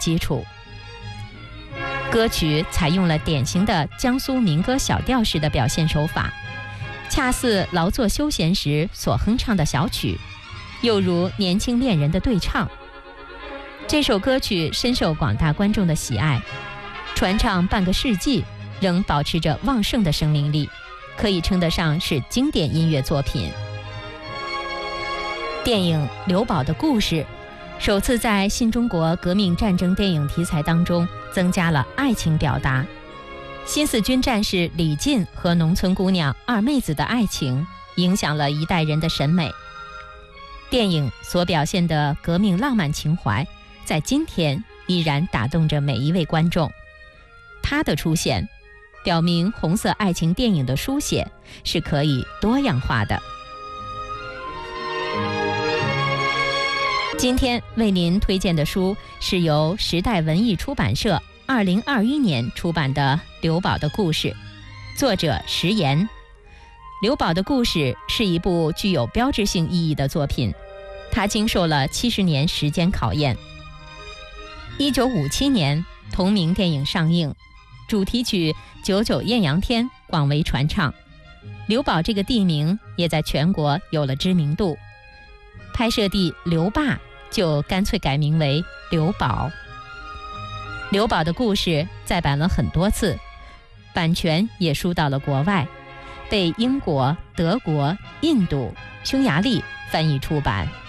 基础。歌曲采用了典型的江苏民歌小调式的表现手法，恰似劳作休闲时所哼唱的小曲，又如年轻恋人的对唱。这首歌曲深受广大观众的喜爱，传唱半个世纪，仍保持着旺盛的生命力，可以称得上是经典音乐作品。电影《刘宝的故事》首次在新中国革命战争电影题材当中增加了爱情表达。新四军战士李进和农村姑娘二妹子的爱情影响了一代人的审美。电影所表现的革命浪漫情怀，在今天依然打动着每一位观众。它的出现表明红色爱情电影的书写是可以多样化的。今天为您推荐的书是由时代文艺出版社2021年出版的《刘宝的故事》，作者石岩。《刘宝的故事》是一部具有标志性意义的作品，它经受了70年时间考验。1957年同名电影上映，主题曲《九九艳阳天》广为传唱，刘宝这个地名也在全国有了知名度。拍摄地刘坝就干脆改名为刘宝。刘宝的故事再版了很多次，版权也输到了国外，被英国、德国、印度、匈牙利翻译出版。